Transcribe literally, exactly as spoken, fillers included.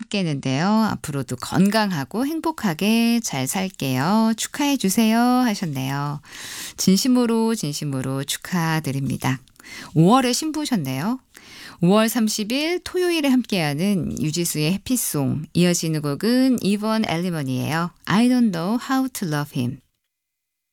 함께 했는데요. 앞으로도 건강하고 행복하게 잘 살게요. 축하해 주세요 하셨네요. 진심으로 진심으로 축하드립니다. 오월에 신부셨네요. 오월 삼십일 토요일에 함께하는 유지수의 해피송. 이어지는 곡은 이번 엘리먼이에요. I don't know how to love him.